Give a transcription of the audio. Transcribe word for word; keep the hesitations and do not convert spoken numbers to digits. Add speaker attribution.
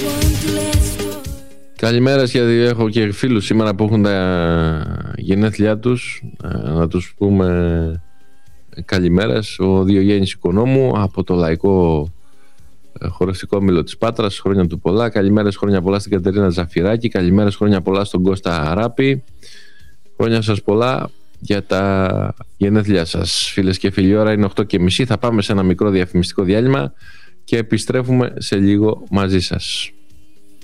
Speaker 1: Καλημέρα, γιατί έχω και φίλους σήμερα που έχουν τα γενέθλιά τους. Να τους πούμε καλημέρας. Ο Διογέννης Οικονόμου από το Λαϊκό Χορευτικό Όμιλο της Πάτρας, χρόνια του πολλά. Καλημέρας, χρόνια πολλά στην Κατερίνα Ζαφυράκη. Καλημέρας, χρόνια πολλά στον Κώστα Αράπη. Χρόνια σας πολλά για τα γενέθλιά σας, φίλες και φίλοι. Ώρα είναι οκτώ και μισή. Θα πάμε σε ένα μικρό διαφημιστικό διάλειμμα και επιστρέφουμε σε λίγο μαζί σας.